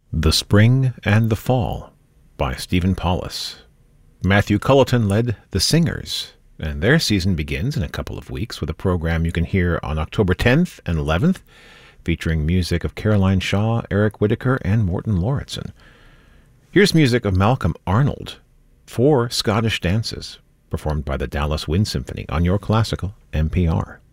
The Spring and the Fall by Stephen Paulus. Matthew Culleton led The Singers, and their season begins in a couple of weeks with a program you can hear on October 10th and 11th, featuring music of Caroline Shaw, Eric Whitacre, and Morton Lauritsen. Here's music of Malcolm Arnold, 4 Scottish dances, performed by the Dallas Wind Symphony on Your Classical NPR.